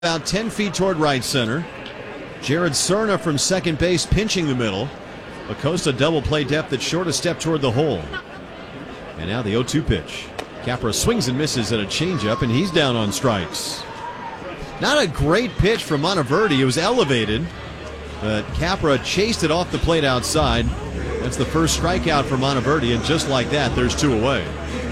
About 10 feet toward right center. Jared Cerna from second base pinching the middle. Acosta double play depth at short, a step toward the hole. And now the 0-2 pitch. Capra swings and misses at a changeup, and he's down on strikes. Not a great pitch from Monteverdi. It was elevated, but Capra chased it off the plate outside. That's the first strikeout for Monteverdi, and just like that, there's two away.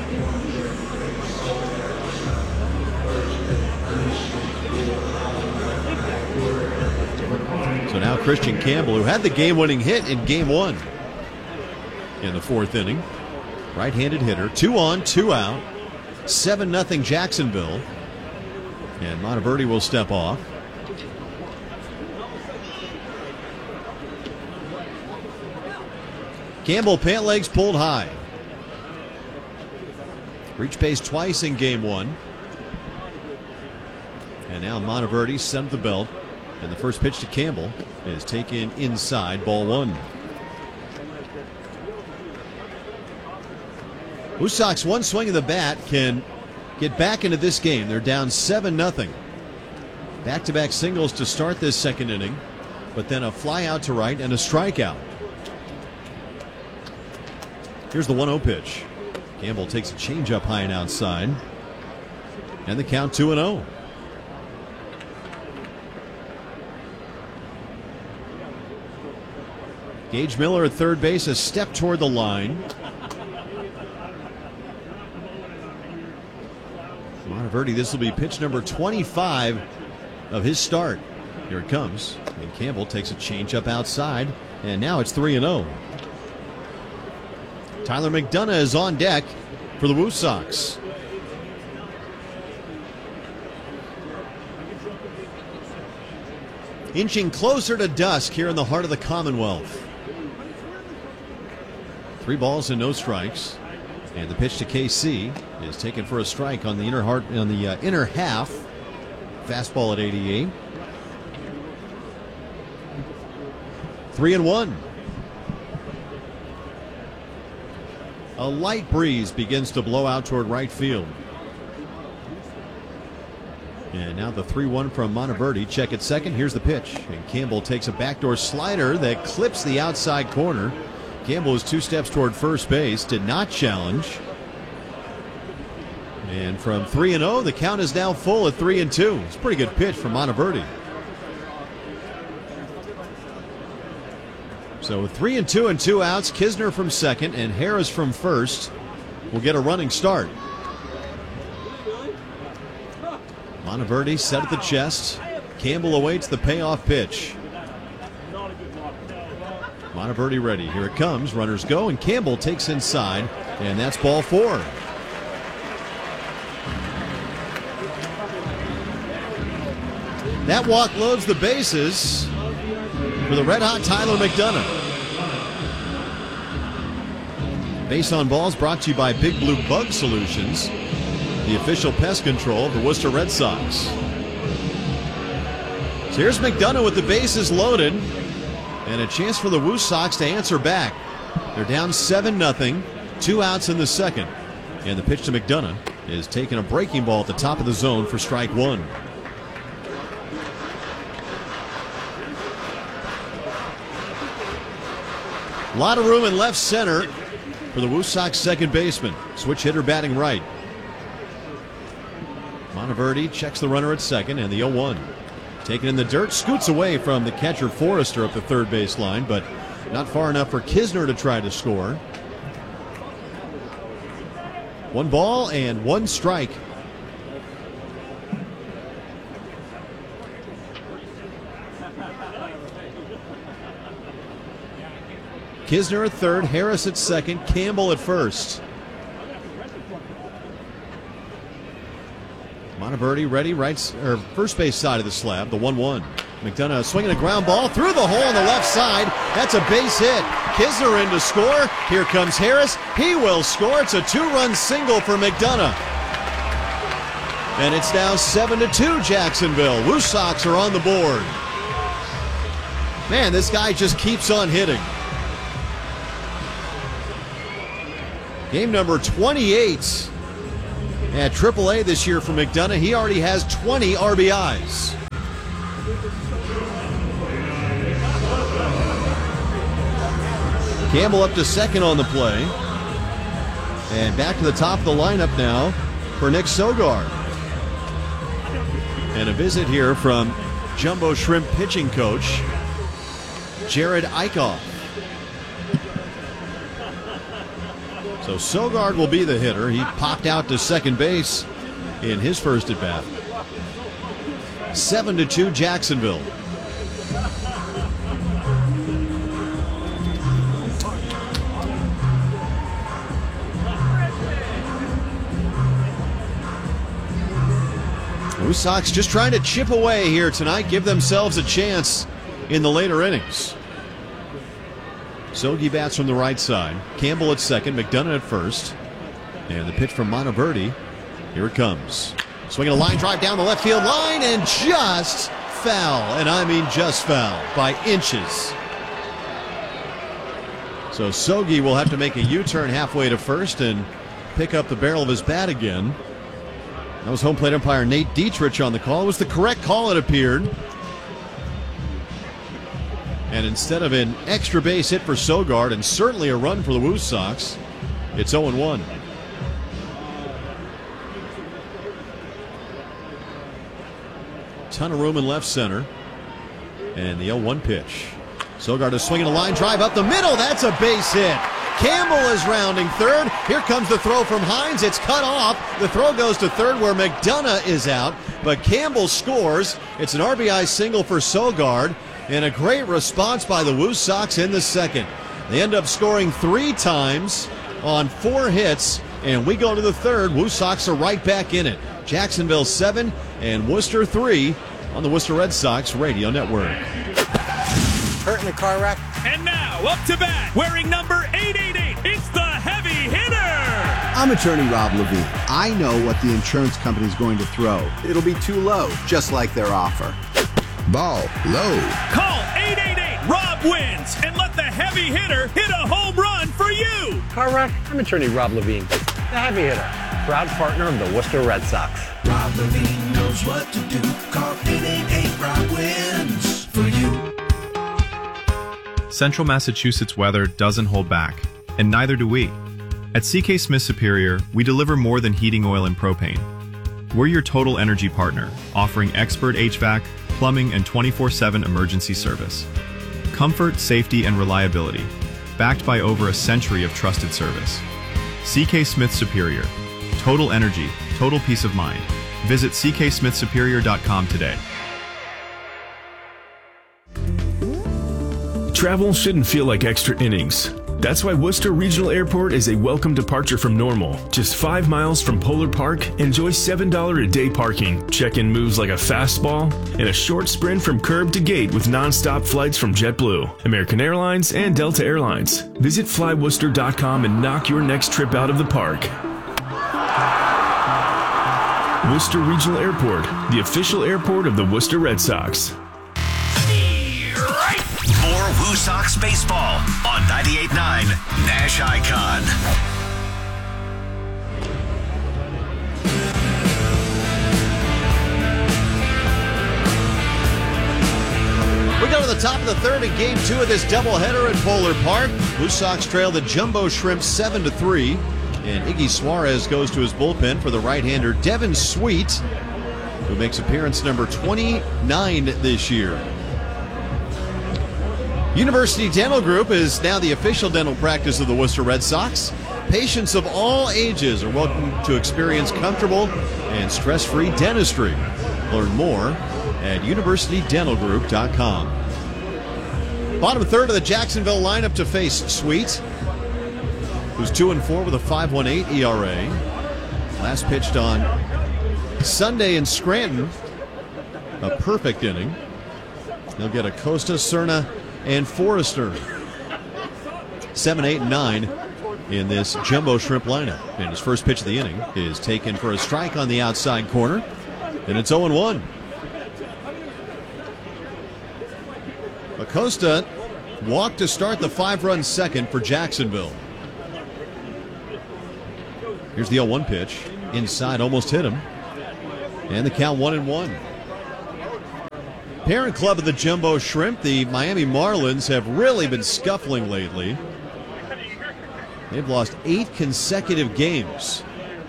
So now Christian Campbell, who had the game-winning hit in Game 1 in the fourth inning. Right-handed hitter, 2 on, 2 out, 7-0 Jacksonville. And Monteverdi will step off. Campbell, pant legs pulled high. Reached base twice in Game 1. And now Monteverdi sent the belt. And the first pitch to Campbell is taken inside, ball 1. Blue Sox, one swing of the bat can get back into this game. They're down 7-0. Back-to-back singles to start this second inning, but then a fly out to right and a strikeout. Here's the 1-0 pitch. Campbell takes a changeup high and outside. And the count 2-0. Gage Miller at third base, a step toward the line. Monteverdi, this will be pitch number 25 of his start. Here it comes. And Campbell takes a changeup outside, and now it's 3-0. Tyler McDonough is on deck for the Blue Sox. Inching closer to dusk here in the heart of the Commonwealth. 3 balls and no strikes. And the pitch to KC is taken for a strike on the inner half. Fastball at 88. 3-1. A light breeze begins to blow out toward right field. And now the 3-1 from Monteverdi. Check at second. Here's the pitch. And Campbell takes a backdoor slider that clips the outside corner. Campbell was 2 steps toward first base. Did not challenge. And from 3-0, the count is now full at 3-2. It's a pretty good pitch from Monteverdi. So 3-2 and 2 outs. Kisner from second and Harris from first will get a running start. Monteverdi set at the chest. Campbell awaits the payoff pitch. Monteverdi ready. Here it comes. Runners go, and Campbell takes inside, and that's ball 4. That walk loads the bases for the red-hot Tyler McDonough. Base on Balls brought to you by Big Blue Bug Solutions, the official pest control of the Worcester Red Sox. So here's McDonough with the bases loaded, and a chance for the Blue Sox to answer back. They're down 7-0, 2 outs in the second. And the pitch to McDonough is taking a breaking ball at the top of the zone for strike 1. A lot of room in left center for the Blue Sox second baseman. Switch hitter batting right. Monteverdi checks the runner at second, and the 0-1. Taken in the dirt, scoots away from the catcher Forrester up the third base line, but not far enough for Kisner to try to score. 1 ball and 1 strike. Kisner at third, Harris at second, Campbell at first. Monteverdi ready, first base side of the slab, the 1-1. McDonough swinging a ground ball through the hole on the left side. That's a base hit. Kisner in to score. Here comes Harris. He will score. It's a 2-run single for McDonough. And it's now 7-2 Jacksonville. Blue Sox are on the board. Man, this guy just keeps on hitting. Game number 28 at AAA this year for McDonough. He already has 20 RBIs. Campbell up to second on the play. And back to the top of the lineup now for Nick Sogard. And a visit here from Jumbo Shrimp pitching coach Jared Eichhoff. So Sogard will be the hitter. He popped out to second base in his first at bat. 7-2 Jacksonville. Blue Sox just trying to chip away here tonight, give themselves a chance in the later innings. Sogi bats from the right side. Campbell at second, McDonough at first. And the pitch from Monteverdi. Here it comes. Swinging a line drive down the left field line and just foul. And I mean just foul by inches. So Sogi will have to make a U-turn halfway to first and pick up the barrel of his bat again. That was home plate umpire Nate Dietrich on the call. It was the correct call, it appeared. And instead of an extra base hit for Sogard and certainly a run for the Woo Sox, it's 0-1. Ton of room in left center. And the 0-1 pitch. Sogard is swinging a line drive up the middle. That's a base hit. Campbell is rounding third. Here comes the throw from Hines. It's cut off. The throw goes to third where McDonough is out. But Campbell scores. It's an RBI single for Sogard. And a great response by the Woo Sox in the second. They end up scoring 3 times on 4 hits. And we go to the third. Woo Sox are right back in it. Jacksonville 7 and Worcester 3 on the Worcester Red Sox Radio Network. Hurt in a car wreck. And now, up to bat, wearing number 888, it's the heavy hitter! I'm attorney Rob Levine. I know what the insurance company is going to throw. It'll be too low, just like their offer. Ball low. Call 888-ROB wins and let the heavy hitter hit a home run for you! Car wreck. I'm attorney Rob Levine, the heavy hitter, proud partner of the Worcester Red Sox. Rob Levine knows what to do. Call 888-ROB wins for you. Central Massachusetts weather doesn't hold back, and neither do we. At CK Smith Superior, we deliver more than heating oil and propane. We're your total energy partner, offering expert HVAC, plumbing, and 24/7 emergency service. Comfort, safety, and reliability, backed by over a century of trusted service. CK Smith Superior. Total energy, total peace of mind. Visit cksmithsuperior.com today. Travel shouldn't feel like extra innings. That's why Worcester Regional Airport is a welcome departure from normal. Just 5 miles from Polar Park, enjoy $7 a day parking, check-in moves like a fastball, and a short sprint from curb to gate with non-stop flights from JetBlue, American Airlines, and Delta Airlines. Visit flyworcester.com and knock your next trip out of the park. Worcester Regional Airport, the official airport of the Worcester Red Sox. More Woo Sox baseball on 98.9 Nash Icon. We go to the top of the third in Game 2 of this doubleheader at Polar Park. Blue Sox trail the Jumbo Shrimp 7-3. And Iggy Suarez goes to his bullpen for the right-hander Devin Sweet, who makes appearance number 29 this year. University Dental Group is now the official dental practice of the Worcester Red Sox. Patients of all ages are welcome to experience comfortable and stress-free dentistry. Learn more at universitydentalgroup.com. Bottom third of the Jacksonville lineup to face Sweet, who's 2-4 with a 5.18 ERA. Last pitched on Sunday in Scranton. A perfect inning. They'll get Acosta, Cerna, and Forrester. 7, 8, and 9 in this Jumbo Shrimp lineup. And his first pitch of the inning is taken for a strike on the outside corner. And it's 0-1. Acosta walked to start the 5-run second for Jacksonville. Here's the 0-1 pitch. Inside, almost hit him. And the count 1-1. Parent club of the Jumbo Shrimp, the Miami Marlins, have really been scuffling lately. They've lost 8 consecutive games.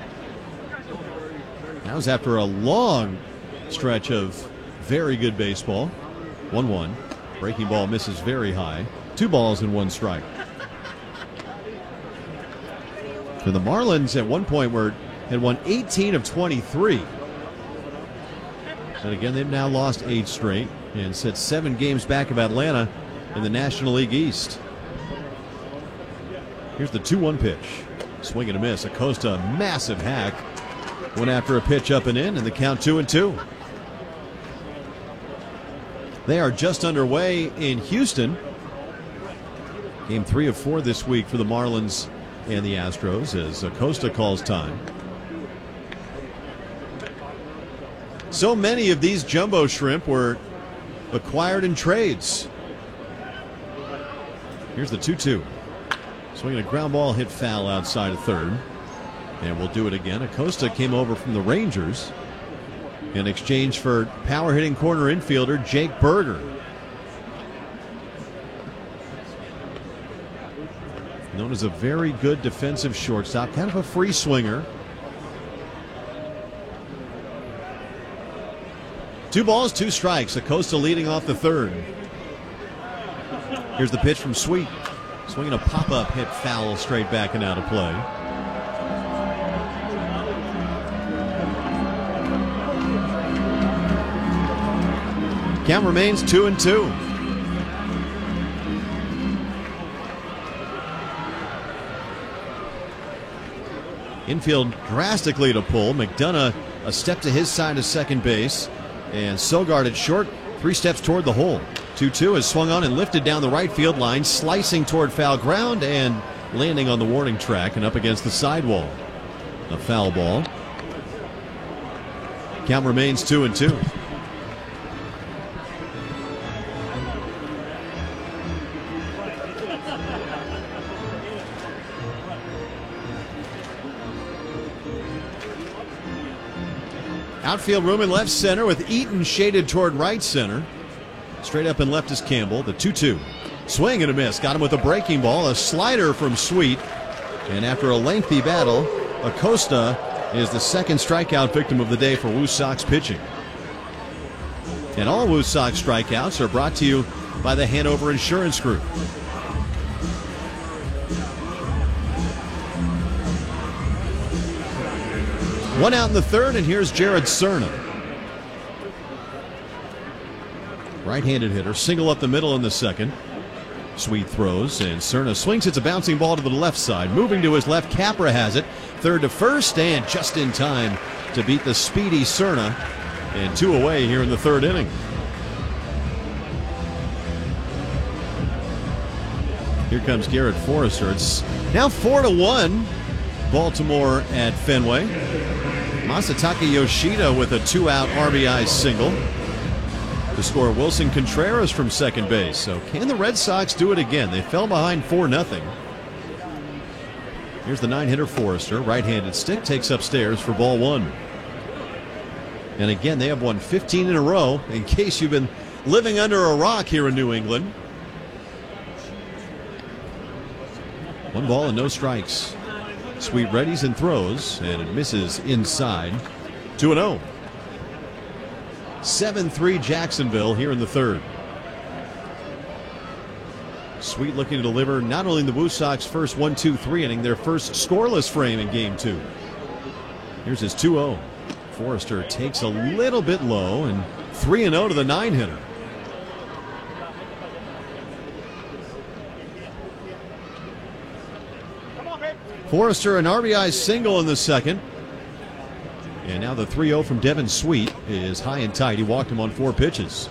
That was after a long stretch of very good baseball. 1-1. Breaking ball misses very high. 2 balls and 1 strike. For the Marlins, at one point, had won 18 of 23. And again, they've now lost 8 straight and sit 7 games back of Atlanta in the National League East. Here's the 2-1 pitch. Swing and a miss. Acosta, a massive hack. Went after a pitch up and in, and the count 2-2. They are just underway in Houston. Game 3 of 4 this week for the Marlins and the Astros as Acosta calls time. So many of these Jumbo Shrimp were acquired in trades. Here's the 2-2. Swinging a ground ball, hit foul outside of third. And we'll do it again. Acosta came over from the Rangers in exchange for power hitting corner infielder Jake Berger. Known as a very good defensive shortstop, kind of a free swinger. 2 balls, 2 strikes. Acosta leading off the third. Here's the pitch from Sweet. Swinging a pop-up, hit foul straight back and out of play. Count remains 2-2. Infield drastically to pull. McDonough a step to his side of second base. And Sogard at short, 3 steps toward the hole. 2-2 is swung on and lifted down the right field line, slicing toward foul ground and landing on the warning track and up against the sidewall. A foul ball. Count remains 2-2. Outfield room in left center with Eaton shaded toward right center. Straight up and left is Campbell. The 2-2. Swing and a miss. Got him with a breaking ball. A slider from Sweet. And after a lengthy battle, Acosta is the second strikeout victim of the day for Woo Sox pitching. And all Woo Sox strikeouts are brought to you by the Hanover Insurance Group. One out in the third, and here's Jared Cerna. Right-handed hitter, single up the middle in the second. Sweet throws, and Cerna swings. It's a bouncing ball to the left side. Moving to his left, Capra has it. Third to first, and just in time to beat the speedy Cerna. And 2 away here in the third inning. Here comes Garrett Forrester. It's now 4-1. Baltimore at Fenway. Masataka Yoshida with a 2-out RBI single to score Wilson Contreras from second base. So can the Red Sox do it again? They fell behind 4-0. Here's the 9-hitter Forrester. Right-handed stick takes upstairs for ball 1. And again, they have won 15 in a row, in case you've been living under a rock here in New England. 1 ball and no strikes. Sweet readies and throws, and it misses inside. 2-0. 7-3 Jacksonville here in the third. Sweet looking to deliver not only the Woo Sox first 1-2-3 inning, their first scoreless frame in game 2. Here's his 2-0. Forrester takes a little bit low, and 3-0 to the 9-hitter. Forrester an RBI single in the second. And now the 3-0 from Devin Sweet is high and tight. He walked him on 4 pitches.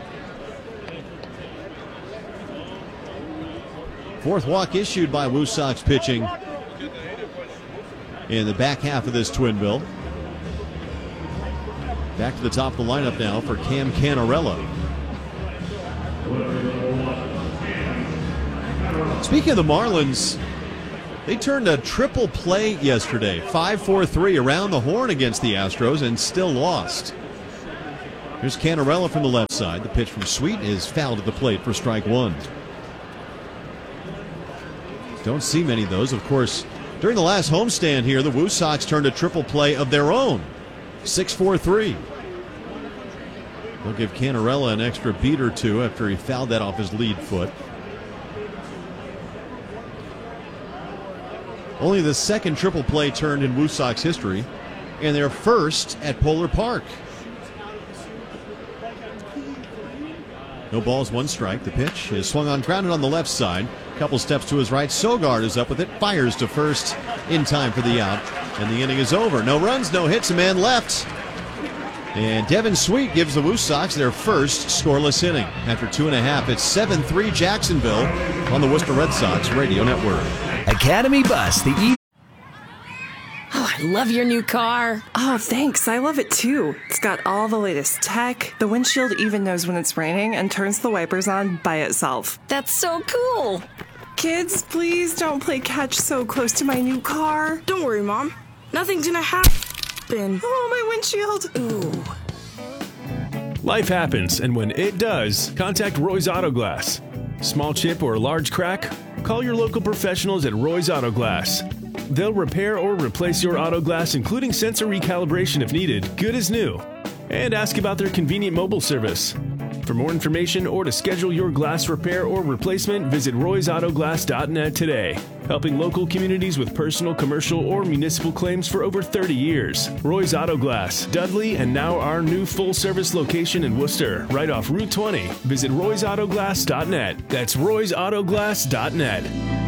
Fourth walk issued by Woo Sox pitching in the back half of this twin bill. Back to the top of the lineup now for Cam Canarella. Speaking of the Marlins, they turned a triple play yesterday. 5-4-3 around the horn against the Astros and still lost. Here's Canarella from the left side. The pitch from Sweet is fouled at the plate for strike one. Don't see many of those. Of course, during the last homestand here, the Woo Sox turned a triple play of their own. 6-4-3. They'll give Canarella an extra beat or two after he fouled that off his lead foot. Only the second triple play turned in Woo Sox history, and their first at Polar Park. No balls, one strike. The pitch is swung on, grounded on the left side. Couple steps to his right. Sogard is up with it. Fires to first in time for the out. And the inning is over. No runs, no hits, a man left. And Devin Sweet gives the Woo Sox their first scoreless inning. After 2.5, it's 7-3 Jacksonville on the Worcester Red Sox Radio Network. Academy Bus, Oh, I love your new car. Oh, thanks. I love it too. It's got all the latest tech. The windshield even knows when it's raining and turns the wipers on by itself. That's so cool. Kids, please don't play catch so close to my new car. Don't worry, Mom. Nothing's gonna happen. Oh, my windshield. Ooh. Life happens, and when it does, contact Roy's Auto Glass. Small chip or large crack? Call your local professionals at Roy's Auto Glass. They'll repair or replace your auto glass, including sensor recalibration if needed, good as new. And ask about their convenient mobile service. For more information or to schedule your glass repair or replacement, visit roysautoglass.net today. Helping local communities with personal, commercial, or municipal claims for over 30 years. Roy's Auto Glass, Dudley, and now our new full-service location in Worcester, right off Route 20. Visit roysautoglass.net. That's roysautoglass.net.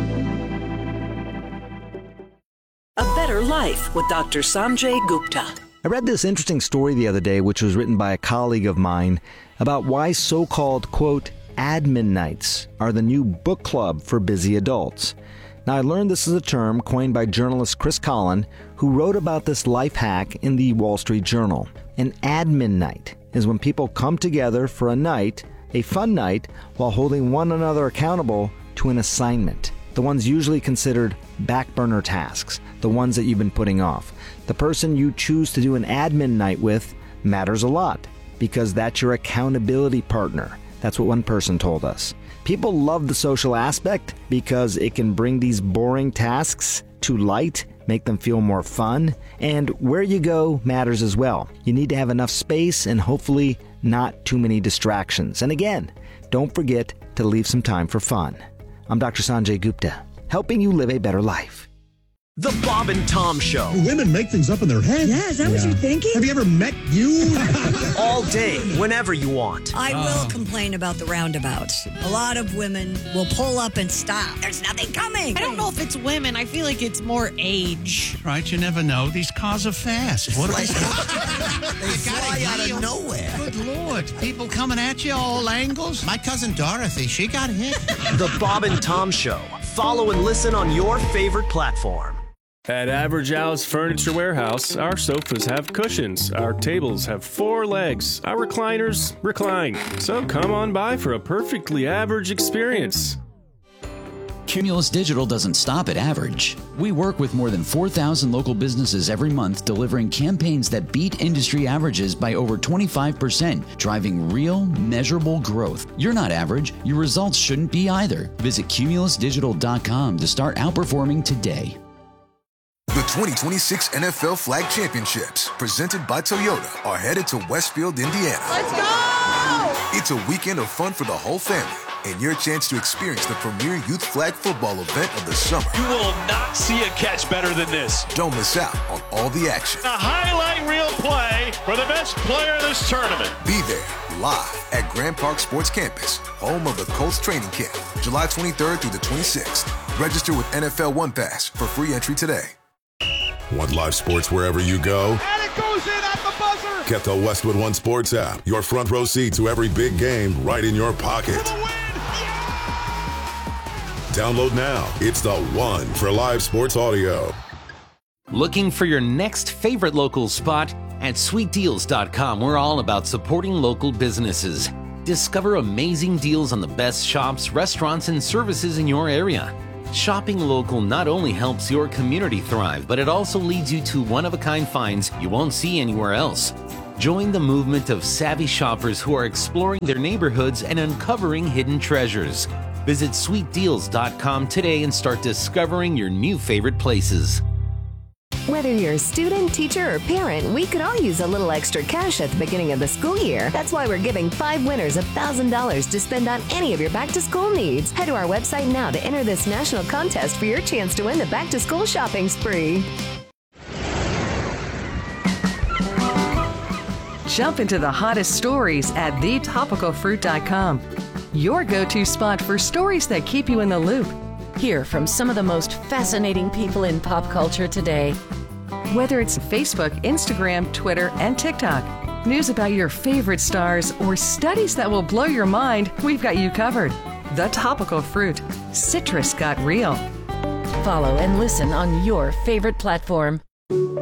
A Better Life with Dr. Sanjay Gupta. I read this interesting story the other day, which was written by a colleague of mine, about why so-called, quote, admin nights are the new book club for busy adults. Now, I learned this is a term coined by journalist Chris Collin, who wrote about this life hack in the Wall Street Journal. An admin night is when people come together for a night, a fun night, while holding one another accountable to an assignment. The ones usually considered back burner tasks, the ones that you've been putting off. The person you choose to do an admin night with matters a lot because that's your accountability partner. That's what one person told us. People love the social aspect because it can bring these boring tasks to light, make them feel more fun, and where you go matters as well. You need to have enough space and hopefully not too many distractions. And again, don't forget to leave some time for fun. I'm Dr. Sanjay Gupta, helping you live a better life. The Bob and Tom Show. Women make things up in their head. Yeah, is that what you're thinking? Have you ever met you? All day, whenever you want. I will complain about the roundabouts. A lot of women will pull up and stop. There's nothing coming. I don't know if it's women. I feel like it's more age. Right, you never know. These cars are fast. What are they? They fly out of nowhere. Good Lord. People coming at you all angles. My cousin Dorothy, she got hit. The Bob and Tom Show. Follow and listen on your favorite platform. At Average Al's Furniture Warehouse, our sofas have cushions, our tables have 4 legs, our recliners recline. So come on by for a perfectly average experience. Cumulus Digital doesn't stop at average. We work with more than 4,000 local businesses every month, delivering campaigns that beat industry averages by over 25%, driving real, measurable growth. You're not average. Your results shouldn't be either. Visit cumulusdigital.com to start outperforming today. The 2026 NFL Flag Championships, presented by Toyota, are headed to Westfield, Indiana. Let's go! It's a weekend of fun for the whole family and your chance to experience the premier youth flag football event of the summer. You will not see a catch better than this. Don't miss out on all the action. A highlight reel play for the best player in this tournament. Be there live at Grand Park Sports Campus, home of the Colts training camp, July 23rd through the 26th. Register with NFL One Pass for free entry today. Want live sports wherever you go? And it goes in at the buzzer. Get the Westwood One Sports app. Your front row seat to every big game right in your pocket. Download now. It's the one for live sports audio. Looking for your next favorite local spot? At sweetdeals.com, we're all about supporting local businesses. Discover amazing deals on the best shops, restaurants, and services in your area. Shopping local not only helps your community thrive, but it also leads you to one-of-a-kind finds you won't see anywhere else. Join the movement of savvy shoppers who are exploring their neighborhoods and uncovering hidden treasures. Visit sweetdeals.com today and start discovering your new favorite places. Whether you're a student, teacher, or parent, we could all use a little extra cash at the beginning of the school year. That's why we're giving 5 winners $1,000 to spend on any of your back-to-school needs. Head to our website now to enter this national contest for your chance to win the back-to-school shopping spree. Jump into the hottest stories at thetopicalfruit.com. Your go-to spot for stories that keep you in the loop. Hear from some of the most fascinating people in pop culture today. Whether it's Facebook, Instagram, Twitter, and TikTok, news about your favorite stars, or studies that will blow your mind, we've got you covered. The Topical Fruit. Citrus got real. Follow and listen on your favorite platform.